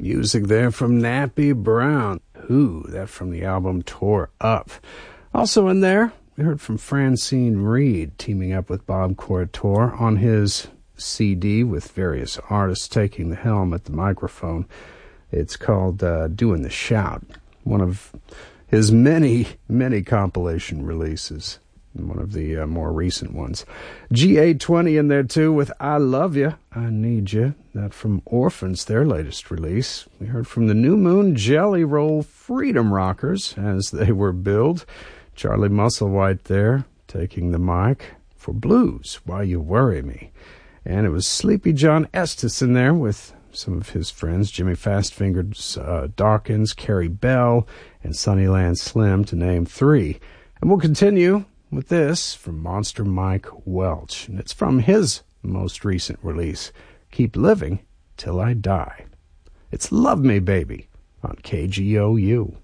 Music there from Nappy Brown. Ooh, that from the album Tore Up. Also in there, we heard from Francine Reed teaming up with Bob Corritore on his CD with various artists taking the helm at the microphone. It's called Doing the Shout, one of his many, many compilation releases, one of the more recent ones. GA20 in there too with I Love Ya, I Need Ya, that from Orphans, their latest release. We heard from the New Moon Jelly Roll Freedom Rockers, as they were billed. Charlie Musselwhite there, taking the mic for Blues, Why You Worry Me. And it was Sleepy John Estes in there with some of his friends, Jimmy Fastfingers Dawkins, Carrie Bell, and Sunnyland Slim, to name three. And we'll continue with this from Monster Mike Welch, and it's from his most recent release, Keep Living Till I Die. It's Love Me Baby on KGOU.